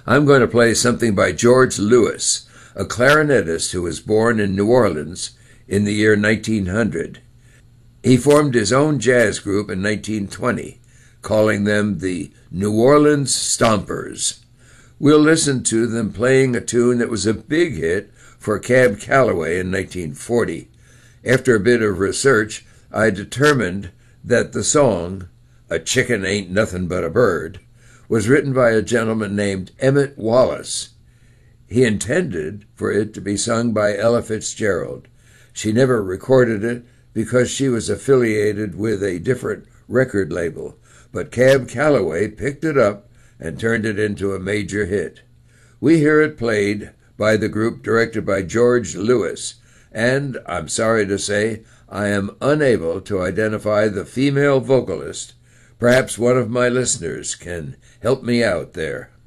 I'm going to play something by George Lewis, a clarinetist who was born in New Orleans in the year 1900. He formed his own jazz group in 1920, calling them the New Orleans Stompers. We'll listen to them playing a tune that was a big hit for Cab Calloway in 1940. After a bit of research, I determined that the song, "A Chicken Ain't Nothing But a Bird," was written by a gentleman named Emmett Wallace. He intended for it to be sung by Ella Fitzgerald. She never recorded it because she was affiliated with a different record label, but Cab Calloway picked it up and turned it into a major hit. We hear it played by the group directed by George Lewis, and I'm sorry to say I am unable to identify the female vocalist. Perhaps one of my listeners can help me out there.